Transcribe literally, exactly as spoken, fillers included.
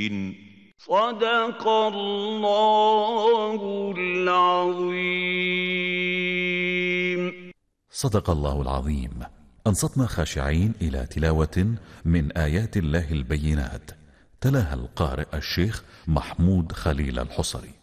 صدق الله العظيم. صدق الله العظيم. أنصتنا خاشعين إلى تلاوة من آيات الله البينات، تلاها القارئ الشيخ محمود خليل الحصري.